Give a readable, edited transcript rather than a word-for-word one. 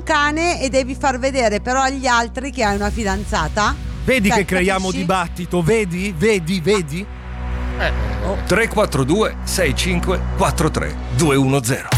cane e devi far vedere però agli altri che hai una fidanzata? Vedi Cioè, che creiamo capisci? dibattito, vedi? 342 65 43 210.